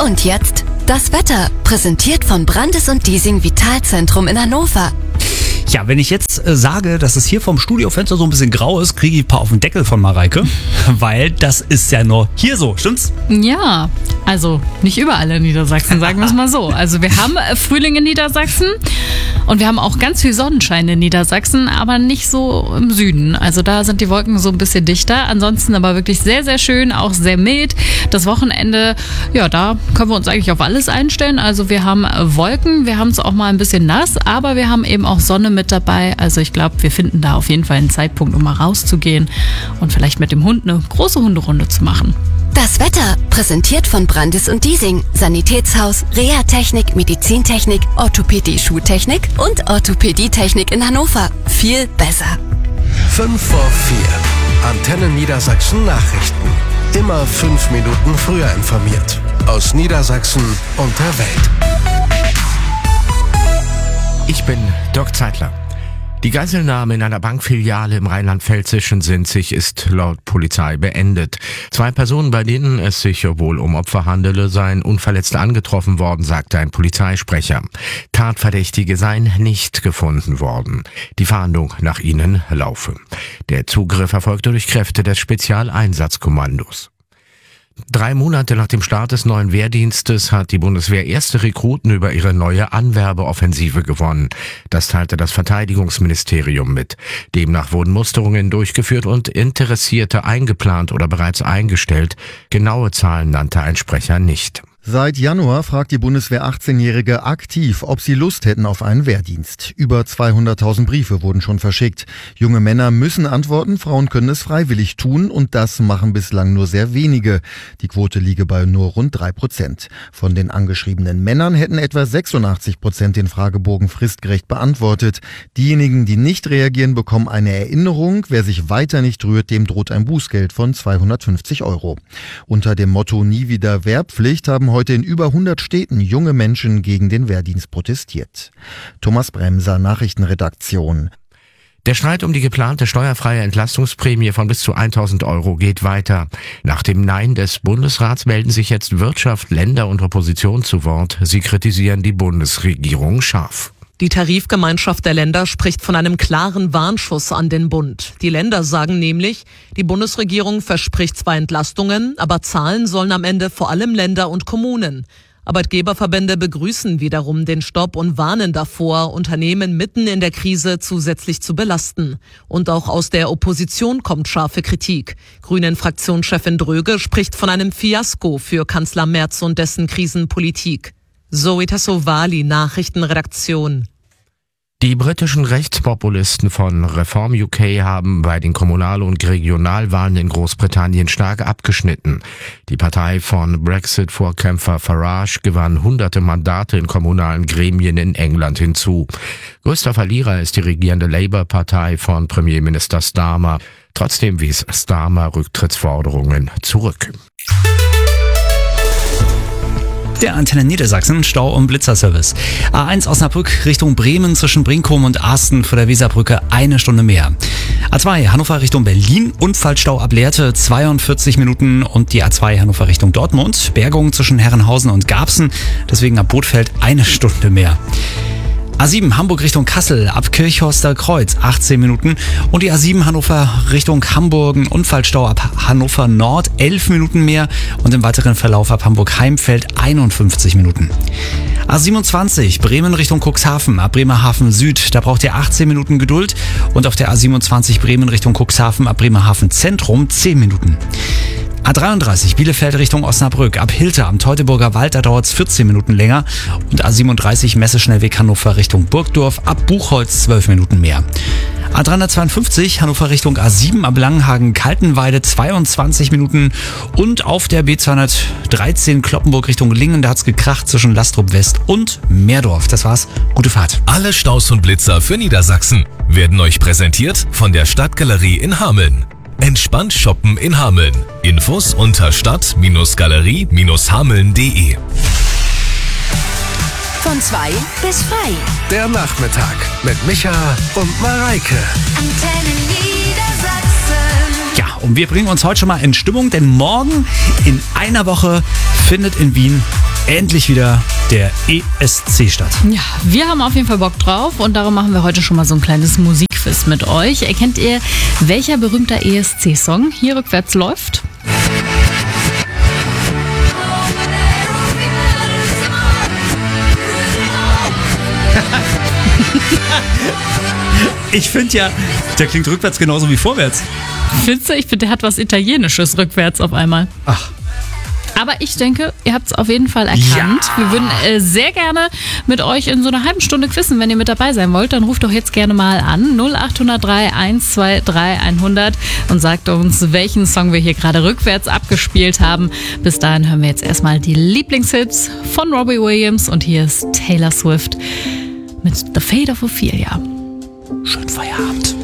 Und jetzt das Wetter, präsentiert von Brandes und Diesing Vitalzentrum in Hannover. Ja, wenn ich jetzt sage, dass es hier vom Studiofenster so ein bisschen grau ist, kriege ich ein paar auf den Deckel von Mareike, weil das ist ja nur hier so, stimmt's? Ja, also nicht überall in Niedersachsen, sagen wir es mal so. Also wir haben Frühling in Niedersachsen und wir haben auch ganz viel Sonnenschein in Niedersachsen, aber nicht so im Süden. Also da sind die Wolken so ein bisschen dichter. Ansonsten aber wirklich sehr, sehr schön, auch sehr mild. Das Wochenende, ja, da können wir uns eigentlich auf alles einstellen. Also wir haben Wolken, wir haben es auch mal ein bisschen nass, aber wir haben eben auch Sonne mit dabei. Also ich glaube, wir finden da auf jeden Fall einen Zeitpunkt, um mal rauszugehen und vielleicht mit dem Hund eine große Hunderunde zu machen. Das Wetter, präsentiert von Brandes und Diesing, Sanitätshaus, Reha-Technik, Medizintechnik, Orthopädie-Schuhtechnik und Orthopädietechnik in Hannover. Viel besser. 5 vor 4. Antenne Niedersachsen Nachrichten. Immer 5 Minuten früher informiert. Aus Niedersachsen und der Welt. Ich bin Dirk Zeitler. Die Geiselnahme in einer Bankfiliale im Rheinland-Pfälzischen Sinzig ist laut Polizei beendet. 2 Personen, bei denen es sich wohl um Opfer handele, seien unverletzt angetroffen worden, sagte ein Polizeisprecher. Tatverdächtige seien nicht gefunden worden. Die Fahndung nach ihnen laufe. Der Zugriff erfolgte durch Kräfte des Spezialeinsatzkommandos. 3 Monate nach dem Start des neuen Wehrdienstes hat die Bundeswehr erste Rekruten über ihre neue Anwerbeoffensive gewonnen. Das teilte das Verteidigungsministerium mit. Demnach wurden Musterungen durchgeführt und Interessierte eingeplant oder bereits eingestellt. Genaue Zahlen nannte ein Sprecher nicht. Seit Januar fragt die Bundeswehr 18-Jährige aktiv, ob sie Lust hätten auf einen Wehrdienst. Über 200.000 Briefe wurden schon verschickt. Junge Männer müssen antworten, Frauen können es freiwillig tun und das machen bislang nur sehr wenige. Die Quote liege bei nur rund 3%. Von den angeschriebenen Männern hätten etwa 86% den Fragebogen fristgerecht beantwortet. Diejenigen, die nicht reagieren, bekommen eine Erinnerung. Wer sich weiter nicht rührt, dem droht ein Bußgeld von 250 €. Unter dem Motto Nie wieder Wehrpflicht haben heute in über 100 Städten junge Menschen gegen den Wehrdienst protestiert. Thomas Bremser, Nachrichtenredaktion. Der Streit um die geplante steuerfreie Entlastungsprämie von bis zu 1.000 € geht weiter. Nach dem Nein des Bundesrats melden sich jetzt Wirtschaft, Länder und Opposition zu Wort. Sie kritisieren die Bundesregierung scharf. Die Tarifgemeinschaft der Länder spricht von einem klaren Warnschuss an den Bund. Die Länder sagen nämlich, die Bundesregierung verspricht zwar Entlastungen, aber zahlen sollen am Ende vor allem Länder und Kommunen. Arbeitgeberverbände begrüßen wiederum den Stopp und warnen davor, Unternehmen mitten in der Krise zusätzlich zu belasten. Und auch aus der Opposition kommt scharfe Kritik. Grünen-Fraktionschefin Dröge spricht von einem Fiasko für Kanzler Merz und dessen Krisenpolitik. Zoe Tassovali, Nachrichtenredaktion. Die britischen Rechtspopulisten von Reform UK haben bei den Kommunal- und Regionalwahlen in Großbritannien stark abgeschnitten. Die Partei von Brexit-Vorkämpfer Farage gewann hunderte Mandate in kommunalen Gremien in England hinzu. Größter Verlierer ist die regierende Labour-Partei von Premierminister Starmer. Trotzdem wies Starmer Rücktrittsforderungen zurück. Der Antenne Niedersachsen, Stau- und Blitzerservice. A1 Osnabrück Richtung Bremen zwischen Brinkum und Arsten vor der Weserbrücke 1 Stunde mehr. A2 Hannover Richtung Berlin, Unfallstau ab Lehrte 42 Minuten und die A2 Hannover Richtung Dortmund, Bergung zwischen Herrenhausen und Garbsen, deswegen ab Bothfeld 1 Stunde mehr. A7 Hamburg Richtung Kassel, ab Kirchhorster Kreuz 18 Minuten und die A7 Hannover Richtung Hamburg, Unfallstau ab Hannover Nord 11 Minuten mehr und im weiteren Verlauf ab Hamburg-Heimfeld 51 Minuten. A27 Bremen Richtung Cuxhaven, ab Bremerhaven Süd, da braucht ihr 18 Minuten Geduld und auf der A27 Bremen Richtung Cuxhaven ab Bremerhaven Zentrum 10 Minuten. A33 Bielefeld Richtung Osnabrück, ab Hilter am Teutoburger Wald, da dauert es 14 Minuten länger und A37 Messeschnellweg Hannover Richtung Burgdorf, ab Buchholz 12 Minuten mehr. A352 Hannover Richtung A7 ab Langenhagen-Kaltenweide 22 Minuten und auf der B213 Cloppenburg Richtung Lingen, da hat's gekracht zwischen Lastrup West und Meerdorf. Das war's, gute Fahrt. Alle Staus und Blitzer für Niedersachsen werden euch präsentiert von der Stadtgalerie in Hameln. Entspannt shoppen in Hameln. Infos unter stadt-galerie-hameln.de. Von 2 bis frei. Der Nachmittag mit Micha und Mareike. Antenne Niedersachsen. Ja, und wir bringen uns heute schon mal in Stimmung, denn morgen in einer Woche findet in Wien endlich wieder der ESC statt. Ja, wir haben auf jeden Fall Bock drauf und darum machen wir heute schon mal so ein kleines Musikquiz mit euch. Erkennt ihr, welcher berühmter ESC-Song hier rückwärts läuft? Ich finde ja, der klingt rückwärts genauso wie vorwärts. Findest du? Ich finde, der hat was Italienisches rückwärts auf einmal. Ach. Aber ich denke, ihr habt es auf jeden Fall erkannt. Ja. Wir würden sehr gerne mit euch in so einer halben Stunde quizzen. Wenn ihr mit dabei sein wollt, dann ruft doch jetzt gerne mal an 0803 123 100 und sagt uns, welchen Song wir hier gerade rückwärts abgespielt haben. Bis dahin hören wir jetzt erstmal die Lieblingshits von Robbie Williams und hier ist Taylor Swift mit The Fate of Ophelia. Schönen Feierabend.